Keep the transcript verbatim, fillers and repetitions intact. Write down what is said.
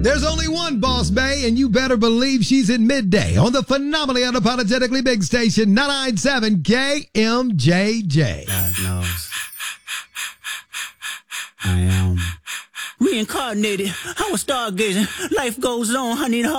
There's only one Boss Bay, and you better believe she's in midday on the phenomenally unapologetically big station, nine ninety-seven K M J J. God knows. I am reincarnated. I was stargazing. Life goes on. I need a